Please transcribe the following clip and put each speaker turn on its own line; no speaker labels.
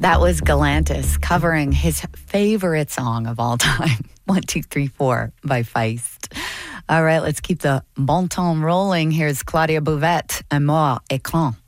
That was Galantis covering his favorite song of all time, 1, 2, 3, 4 by Feist. All right, let's keep the bon temps rolling. Here's Claudia Bouvette, Amour et Quand.